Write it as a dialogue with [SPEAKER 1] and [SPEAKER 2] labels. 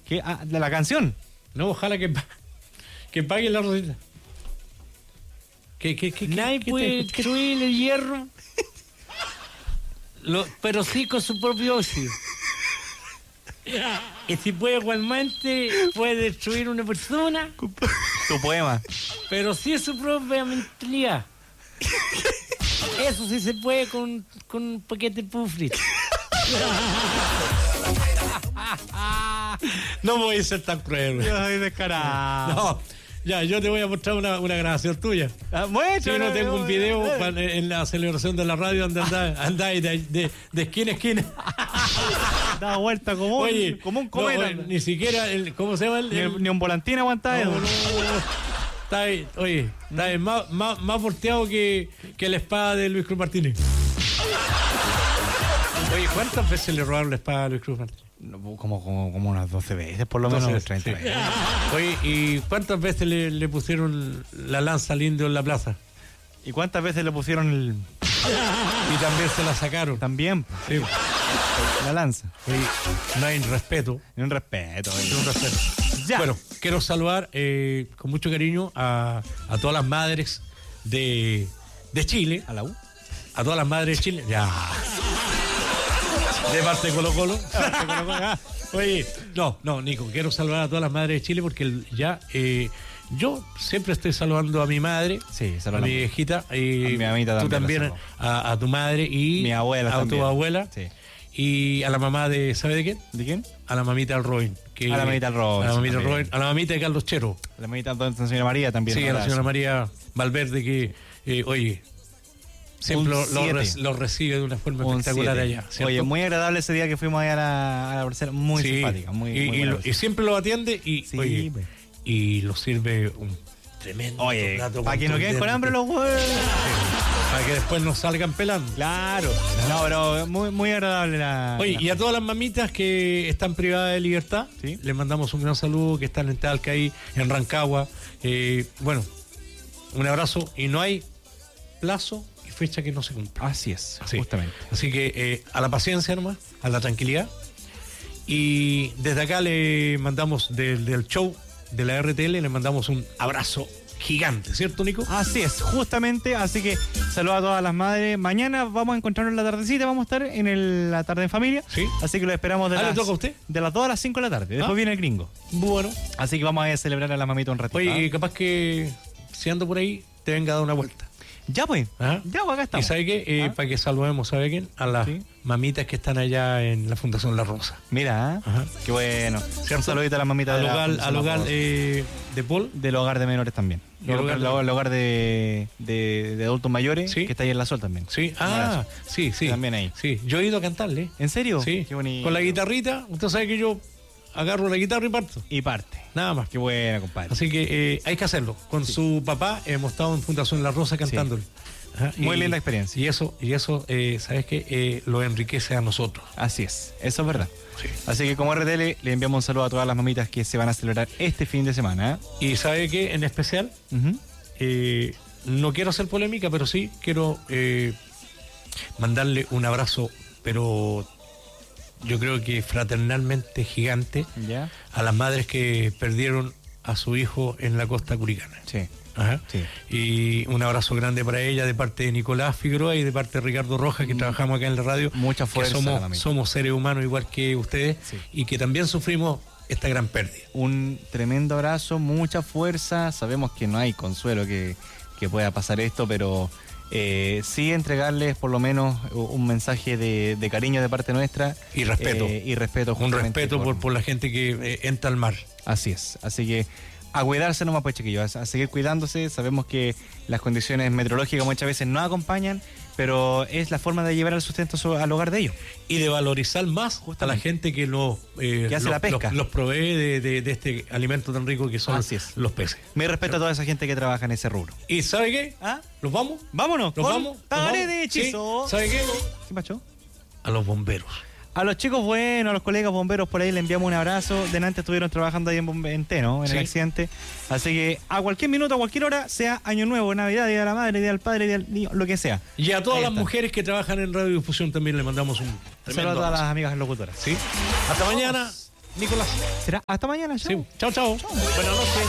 [SPEAKER 1] ¿Qué? ¿De la canción?
[SPEAKER 2] No, ojalá que pague la Rosita.
[SPEAKER 3] Nadie puede destruir el hierro, pero sí con su propio ocio. Y si puede igualmente, puede destruir una persona.
[SPEAKER 1] Tu poema.
[SPEAKER 3] Pero sí es su propia mentalidad. Eso sí se puede con un paquete de pufri.
[SPEAKER 2] No voy a ser tan cruel.
[SPEAKER 1] Yo soy descarado.
[SPEAKER 2] No, ya, yo te voy a mostrar una grabación tuya.
[SPEAKER 1] Muestra.
[SPEAKER 2] Si no tengo un video en la celebración de la radio donde andáis de esquina a esquina.
[SPEAKER 1] Da vuelta como un cometa.
[SPEAKER 2] No, ni siquiera, ¿cómo se llama?
[SPEAKER 1] Ni un volantín aguanta eso.
[SPEAKER 2] Está ahí, oye, está ahí, más volteado que la espada de Luis Cruz Martínez. Oye, ¿cuántas veces le robaron la espada a Luis Cruz Martínez?
[SPEAKER 1] Como unas 12 veces, por lo menos 30 veces.
[SPEAKER 2] Oye, ¿y cuántas veces le pusieron la lanza al indio en la plaza?
[SPEAKER 1] ¿Y cuántas veces le pusieron el...?
[SPEAKER 2] Y también se la sacaron.
[SPEAKER 1] También.
[SPEAKER 2] Sí.
[SPEAKER 1] La lanza.
[SPEAKER 2] Oye, no hay respeto.
[SPEAKER 1] Ni un respeto.
[SPEAKER 2] Un respeto. Ya. Bueno, quiero saludar con mucho cariño a todas las madres de Chile.
[SPEAKER 1] ¿A la U?
[SPEAKER 2] A todas las madres de Chile. Ya. De parte de Colo Colo. Oye, no, Nico, quiero saludar a todas las madres de Chile porque yo siempre estoy saludando a mi madre,
[SPEAKER 1] sí,
[SPEAKER 2] a mi viejita, y
[SPEAKER 1] a mi mamita
[SPEAKER 2] tú también a tu madre y
[SPEAKER 1] mi abuela
[SPEAKER 2] a
[SPEAKER 1] también.
[SPEAKER 2] Tu abuela,
[SPEAKER 1] sí.
[SPEAKER 2] Y a la mamá de, ¿sabe de quién?
[SPEAKER 1] ¿De quién?
[SPEAKER 2] A la mamita del Robin.
[SPEAKER 1] A la mamita del Robin.
[SPEAKER 2] A la mamita del Robin, a la mamita de Carlos Chero.
[SPEAKER 1] A la mamita de la señora María también.
[SPEAKER 2] Sí, a la señora María Valverde que, oye, siempre lo recibe de una forma espectacular allá, ¿cierto?
[SPEAKER 1] Oye, muy agradable ese día que fuimos allá a la parcela, muy simpática,
[SPEAKER 2] y siempre lo atiende y,
[SPEAKER 1] sí,
[SPEAKER 2] oye, y lo sirve un tremendo plato.
[SPEAKER 1] Para que no queden con hambre los huevos.
[SPEAKER 2] Para que después nos salgan pelando.
[SPEAKER 1] Claro. No, pero muy agradable
[SPEAKER 2] Oye, y a todas las mamitas que están privadas de libertad, ¿sí? Les mandamos un gran saludo, que están en Talca ahí, en Rancagua. Bueno, un abrazo y no hay plazo fecha que no se cumple.
[SPEAKER 1] Así es, justamente.
[SPEAKER 2] Así que a la paciencia nomás, a la tranquilidad. Y desde acá le mandamos del show de la RTL, le mandamos un abrazo gigante, ¿cierto, Nico?
[SPEAKER 1] Así es, justamente. Así que saludos a todas las madres. Mañana vamos a encontrarnos en la tardecita, vamos a estar en la tarde en familia.
[SPEAKER 2] Sí.
[SPEAKER 1] Así que lo esperamos
[SPEAKER 2] ¿le toca a usted?
[SPEAKER 1] De las 2 a las 5 de la tarde. Después viene el gringo.
[SPEAKER 2] Bueno.
[SPEAKER 1] Así que vamos a celebrar a la mamita un ratito.
[SPEAKER 2] Oye, capaz que si ando por ahí, te venga a dar una vuelta.
[SPEAKER 1] Ya pues,
[SPEAKER 2] ¿Ah?
[SPEAKER 1] Ya pues, acá estamos.
[SPEAKER 2] ¿Y sabe qué? Para que saludemos, ¿sabe quién? A las mamitas que están allá en la Fundación La Rosa.
[SPEAKER 1] Mira, qué bueno. Un saludito a las mamitas
[SPEAKER 2] al hogar de Paul.
[SPEAKER 1] Del hogar de menores también. El hogar de adultos mayores, que está ahí en La Sol también.
[SPEAKER 2] Sí, sí.
[SPEAKER 1] También ahí.
[SPEAKER 2] Sí, yo he ido a cantarle.
[SPEAKER 1] ¿En serio?
[SPEAKER 2] Sí,
[SPEAKER 1] qué bonito.
[SPEAKER 2] Con la guitarrita, usted sabe que yo agarro la guitarra y parto.
[SPEAKER 1] Y parte.
[SPEAKER 2] Nada más.
[SPEAKER 1] Qué bueno, compadre.
[SPEAKER 2] Así que hay que hacerlo. Con su papá hemos estado en Fundación La Rosa cantándole.
[SPEAKER 1] Sí. Muy linda experiencia.
[SPEAKER 2] Y eso ¿sabes qué? Lo enriquece a nosotros.
[SPEAKER 1] Así es, eso es verdad.
[SPEAKER 2] Sí.
[SPEAKER 1] Así que como RTL le enviamos un saludo a todas las mamitas que se van a celebrar este fin de semana.
[SPEAKER 2] Y ¿sabe qué? En especial, no quiero hacer polémica, pero sí quiero mandarle un abrazo, pero yo creo que fraternalmente gigante,
[SPEAKER 1] ¿ya?
[SPEAKER 2] A las madres que perdieron a su hijo en la costa curicana.
[SPEAKER 1] Sí.
[SPEAKER 2] Ajá.
[SPEAKER 1] Sí.
[SPEAKER 2] Y un abrazo grande para ella de parte de Nicolás Figueroa y de parte de Ricardo Rojas, que trabajamos acá en la radio.
[SPEAKER 1] Mucha fuerza.
[SPEAKER 2] Somos seres humanos igual que ustedes, y que también sufrimos esta gran pérdida.
[SPEAKER 1] Un tremendo abrazo, mucha fuerza. Sabemos que no hay consuelo que pueda pasar esto, pero sí entregarles por lo menos un mensaje de cariño de parte nuestra.
[SPEAKER 2] Y respeto. Un respeto por la gente que entra al mar.
[SPEAKER 1] Así es. Así que a cuidarse nomás, pues, chiquillos, a seguir cuidándose. Sabemos que las condiciones meteorológicas muchas veces no acompañan, pero es la forma de llevar el sustento al hogar de ellos.
[SPEAKER 2] Y de valorizar más a la gente que
[SPEAKER 1] hace la pesca.
[SPEAKER 2] Los provee de este alimento tan rico que son los peces.
[SPEAKER 1] Mi respeto a toda esa gente que trabaja en ese rubro.
[SPEAKER 2] ¿Y sabe qué? ¿Los vamos?
[SPEAKER 1] Vámonos.
[SPEAKER 2] ¿Los vamos?
[SPEAKER 1] Tabaré de hechizo.
[SPEAKER 2] ¿Sí? ¿Sabe qué?
[SPEAKER 1] ¿Qué pasó?
[SPEAKER 2] A los bomberos.
[SPEAKER 1] A los chicos buenos, a los colegas bomberos por ahí le enviamos un abrazo. Delante estuvieron trabajando ahí en Teno, en el accidente. Así que a cualquier minuto, a cualquier hora, sea Año Nuevo, Navidad, Día de la Madre, Día del Padre, Día del Niño, lo que sea.
[SPEAKER 2] Y a todas las mujeres que trabajan en radiodifusión también le mandamos un
[SPEAKER 1] saludo a todas las amigas locutoras.
[SPEAKER 2] ¿Sí? Hasta mañana. Nicolás.
[SPEAKER 1] Será hasta mañana, chao.
[SPEAKER 2] Sí. Chao, chao. Buenas noches.